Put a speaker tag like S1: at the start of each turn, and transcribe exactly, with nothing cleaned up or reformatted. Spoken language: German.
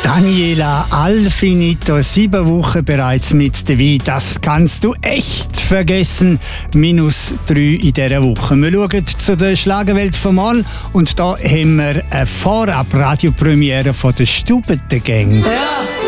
S1: Daniela Alfinito, sieben Wochen bereits mit dabei. Das kannst du echt vergessen. Minus drei in dieser Woche. Wir schauen zu der Schlagerwelt von Mal und da haben wir eine Vorab-Radiopremiere von der Stubeten Gang.
S2: Ja.